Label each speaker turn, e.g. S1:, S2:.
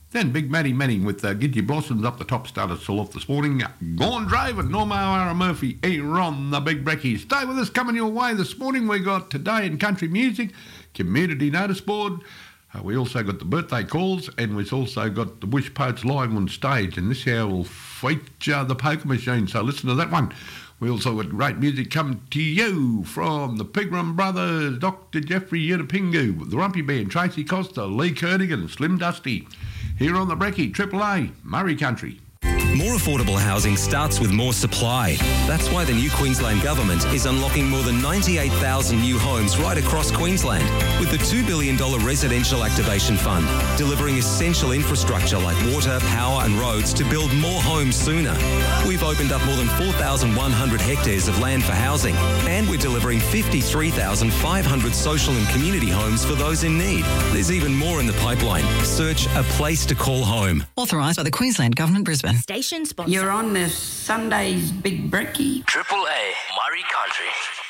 S1: Then Big Matty Manning with Gidgy Blossoms up the top started us all off this morning. Gone Driving, Norma O'Hara Murphy here on the Big Brekkie. Stay with us, coming your way this morning. We got Today in Country Music, Community Notice Board. We also got the birthday calls, and we've also got the Bush Poets live on stage, and this hour will feature the poker machine, so listen to that one. We also got great music coming to you from the Pigram Brothers, Dr. Jeffrey Yudapingu, the Rumpy Band, Tracy Costa, Lee Kernigan and Slim Dusty. Here on the Brekkie, Triple A, Murray Country.
S2: More affordable housing starts with more supply. That's why the new Queensland Government is unlocking more than 98,000 new homes right across Queensland with the $2 billion Residential Activation Fund, delivering essential infrastructure like water, power and roads to build more homes sooner. We've opened up more than 4,100 hectares of land for housing, and we're delivering 53,500 social and community homes for those in need. There's even more in the pipeline. Search A Place to Call Home.
S3: Authorised by the Queensland Government, Brisbane.
S4: Station sponsor.
S5: You're on this Sunday's Big Brekkie.
S6: Triple A, Murray Country.